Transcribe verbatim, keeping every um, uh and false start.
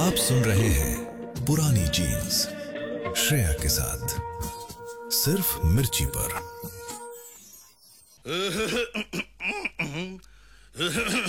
आप सुन रहे हैं पुरानी जीन्स श्रेया के साथ सिर्फ मिर्ची पर।